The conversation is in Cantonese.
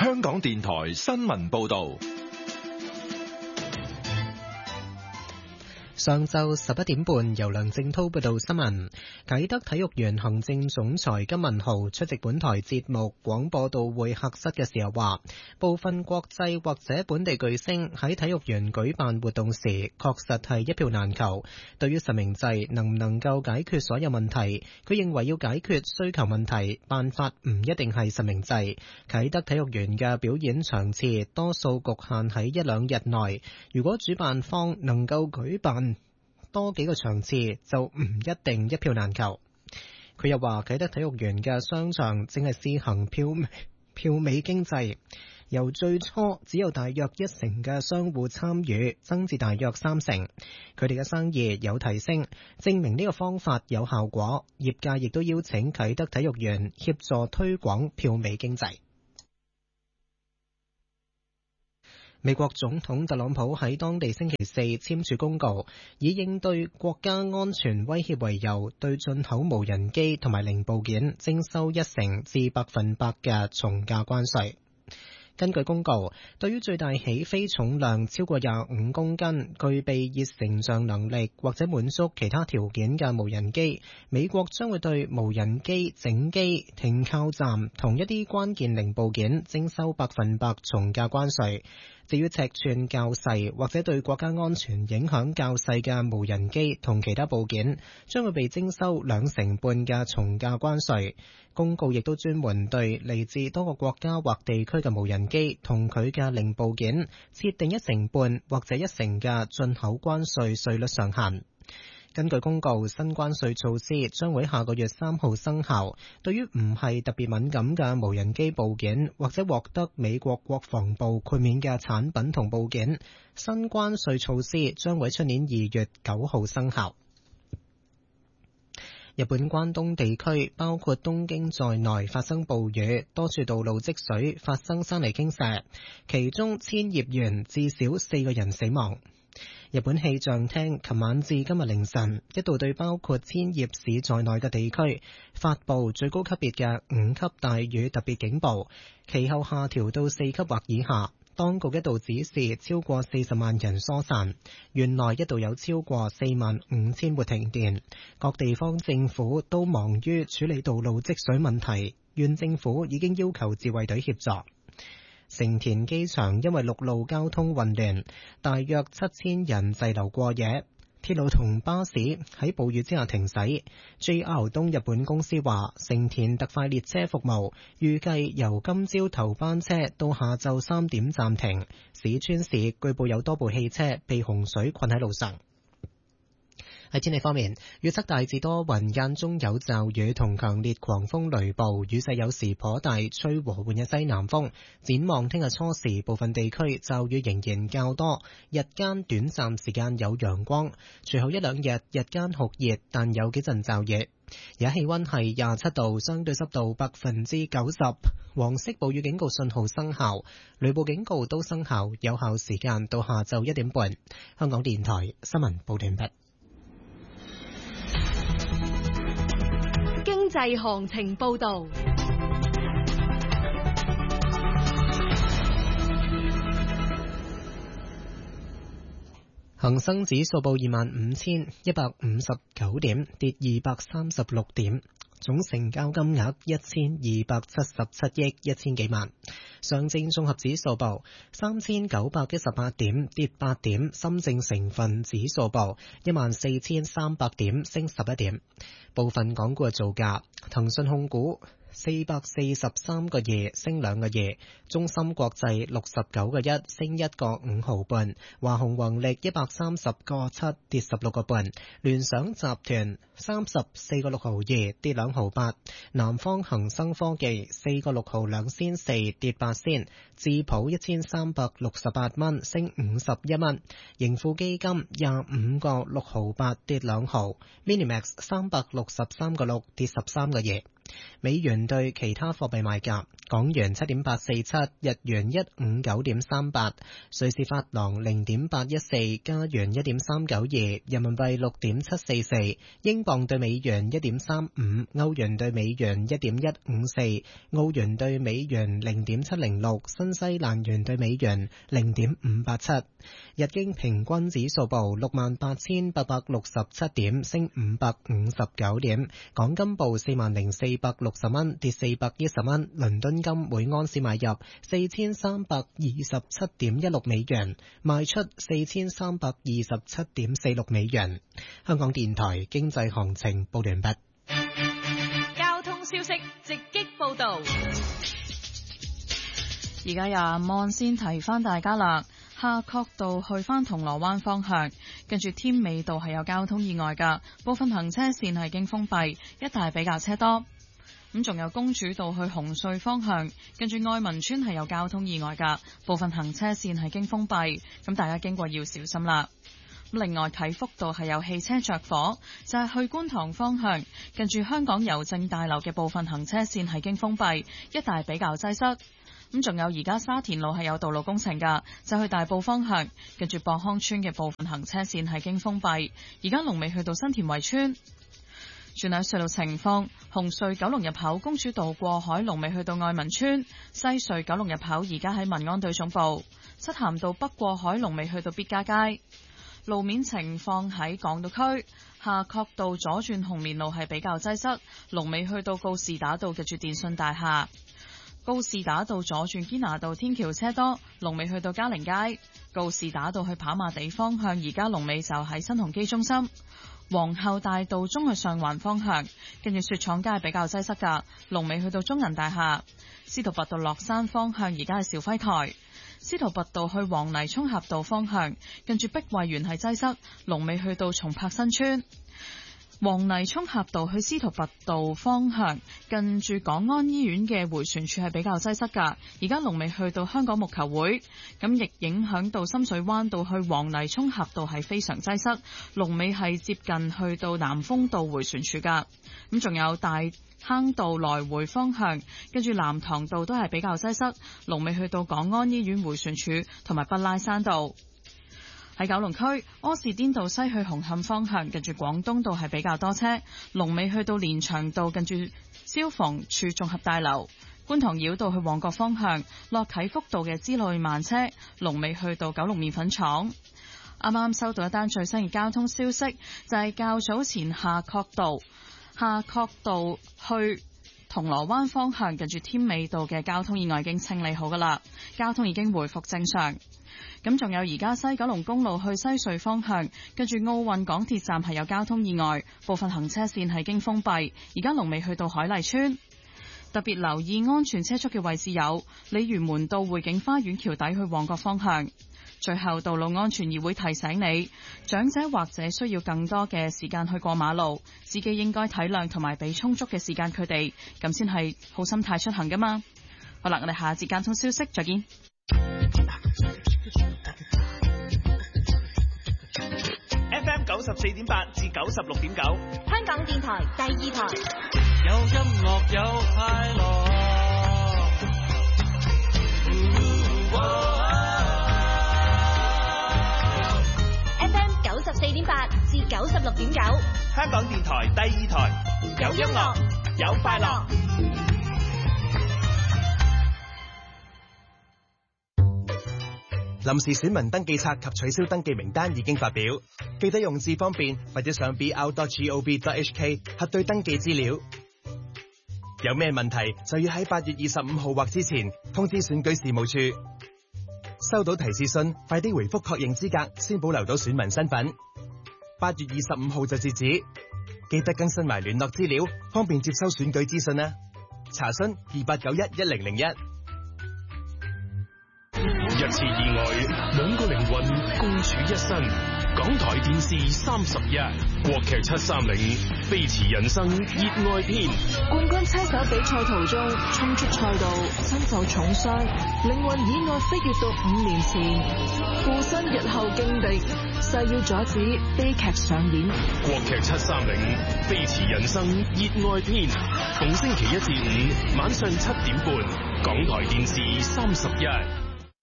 香港電台新聞報道。 上晝11點半，由梁正濤報道新聞。啟德體育園行政總裁金文豪出席本台節目廣播道會客室嘅時候話，部分國際或者本地巨星喺體育園舉辦活動時，確實係一票難求。對於實名制能唔能夠解決所有問題，佢認為要解決需求問題，辦法唔一定係實名制。啟德體育園嘅表演場次多數局限喺1、2日內，如果主辦方能夠舉辦多幾個場次，就唔一定一票難求。佢又話，啟德體育園嘅商場正係試行票尾經濟，由最初只有大約1成嘅商戶參與，增至大約3成。佢哋嘅生意有提升，證明呢個方法有效果。業界亦都邀請啟德體育園協助推廣票尾經濟。美國總統特朗普喺當地星期四簽署公告，以應對國家安全威脅為由，對進口無人機同埋零部件徵收1成至100%嘅從價關稅。根據公告，對於最大起飛重量超過25公斤、具備熱成像能力或者滿足其他條件嘅無人機，美國將會對無人機整機、停靠站同一啲關鍵零部件徵收100%從價關稅。至於尺寸較細或者對國家安全影響較細嘅無人機同其他部件，將會被徵收2成半嘅從價關稅。公告亦都專門對嚟自多個國家或地區嘅無人機同佢嘅零部件設定1成半或者1成嘅進口關稅稅率上限。根據公告，新關稅措施將會下個月3號生效。對於唔係特別敏感嘅無人機部件或者獲得美國國防部豁免嘅產品同部件，新關稅措施將會出年2月9號生效。日本關東地區包括東京在內發生暴雨，多處道路積水，發生山泥傾瀉，其中千葉縣至少4個人死亡。日本氣象廳琴晚至今日凌晨一度對包括千葉市在內嘅地區發布最高級別嘅5級大雨特別警報，其後下調到4級或以下。當局一度指示超過40萬人疏散，縣內一度有超過45000戶停電。各地方政府都忙於處理道路積水問題，縣政府已經要求自衛隊協助。成田機場因為陸路交通混亂，大約7000人滯留過夜。鐵路同巴士喺暴雨之下停駛。JR 東日本公司話，成田特快列車服務預計由今朝頭班車到下晝3點暫停。市川市據報有多部汽車被洪水困喺路上。喺天氣方面，預測大致多雲，間中有驟雨同強烈狂風雷暴，雨勢有時頗大，吹和緩嘅西南風。展望聽日初時，部分地區驟雨仍然較多，日間短暫時間有陽光，隨後1、2日日間酷熱，但有幾陣驟雨。而家氣溫係27度，相對濕度90%，黃色暴雨警告信號生效，雷暴警告都生效，有效時間到下晝1點半。香港電台新聞報道完畢。 經濟行情報道。 恒生指數報25,159點，跌236點，總成交金額1277億1000幾萬。上證綜合指數報3918點，跌8點。深證成分指數報14300點，升11點。部分港股嘅造價：騰訊控股443個2，升2個2；中芯國際69個1，升1個5毫半；華虹宏力130個7，跌16個半；聯想集團34個6毫2，跌2毫8；南方恒生科技4個6毫2仙4，跌8仙；智普1368蚊，升51蚊；盈富基金25個6毫8，跌2毫；Minimax363個6，跌13個2。 美元對其他貨幣賣價：港元7.847，日元159.38，瑞士法郎0.814，加元1.392，人民幣6.744，英鎊對美元1.35，歐元對美元1.154，澳元對美元0.706，新西蘭元對美元0.587。日經平均指數報68,867點，升559點。港金報40,460蚊，跌410蚊。倫敦金每安士買入4327.16美元，賣出4327.46美元。香港電台經濟行情報完畢。 交通消息直擊報道。 而家由阿望先提翻大家啦。夏慤道去返銅鑼灣方向，跟住添美道係有交通意外㗎，部分行車線係經封閉，一帶比較車多。咁仲有公主道去紅隧方向，跟住愛民村係有交通意外㗎，部分行車線係經封閉，咁大家經過要小心啦。另外啟福道係有汽車着火，就係去觀塘方向，跟住香港郵政大樓嘅部分行車線係經封閉，一帶比較擠塞。咁仲有而家沙田路係有道路工程㗎，就去大埔方向，跟住博康村嘅部分行車線係經封閉。而家龍尾去到新田圍村。轉睇隧道情況，紅隧九龍入口公主道過海龍尾去到愛民村，西隧九龍入口而家喺民安隊總部，漆咸道北過海龍尾去到必嘉街。路面情況喺港島區，夏慤道左轉紅棉路係比較擠塞，龍尾去到告士打道嘅住電信大廈。告士打道左轉堅拿道天橋車多，龍尾去到嘉寧街。告士打道去跑馬地方向，而家龍尾就喺新鴻基中心。皇后大道中去上環方向，跟住雪廠街比較擠塞㗎，龍尾去到中銀大廈。司徒拔道落山方向，而家係肇輝台。司徒拔道去黃泥涌峽道方向，跟住碧桂園係擠塞，龍尾去到松柏新村。黃泥涌峽道去司徒拔道方向，近住港安醫院嘅迴旋處係比較擠塞㗎，而家龍尾去到香港木球會，咁亦影響到深水灣道去黃泥涌峽道係非常擠塞，龍尾係接近去到南豐道迴旋處㗎，咁仲有大坑道來回方向，跟住南塘道都係比較擠塞，龍尾去到港安醫院迴旋處同埋畢拉山道。喺九龍區柯士甸道西去紅磡方向，近住廣東道係比較多車，龍尾去到連翔道近住消防處綜合大樓。觀塘繞道去旺角方向，落啟福道嘅支路慢車，龍尾去到九龍麵粉廠。啱啱收到一單最新嘅交通消息，就係較早前夏慤道去銅鑼灣方向，近住添美道嘅交通意外已經清理好㗎喇，交通已經回復正常。咁仲有而家西九龍公路去西隧方向，跟住奧運港鐵站係有交通意外，部分行車線係經封閉，而家龍尾去到海麗村。特別留意安全車速嘅位置有鯉魚門道匯景花園橋底去旺角方向。最後，道路安全議會提醒你，長者或者需要更多嘅時間去過馬路，司機應該體諒同埋俾充足嘅時間佢哋，咁先係好心態出行噶嘛。好啦，我哋下一節交通消息再見。 FM 94.8至96.9， 香港電台第二台， 有音樂有快樂。 FM 94.8至96.9， 香港電台第二台，有音樂有快樂。 臨時選民登記冊及取消登記名單已經發表，記得用字方便或者上 br.gov.hk 核對登記資料。有咩問題就要喺8月25號或之前通知選舉事務處。收到提示信，快啲回覆確認資格，先保留到選民身份。8月25號就截止，記得更新埋聯絡資料，方便接收選舉資訊啦。查詢28911001。 一次意外，兩個靈魂共處一身。 港台電視31，國劇730，飛馳人生熱愛篇。 冠軍車手比賽途中衝出賽道，身受重傷，靈魂意外飛越到5年前，附身日後勁敵，誓要阻止悲劇上演。 國劇730，飛馳人生熱愛篇，逢星期1至5晚上7點半，港台電視31。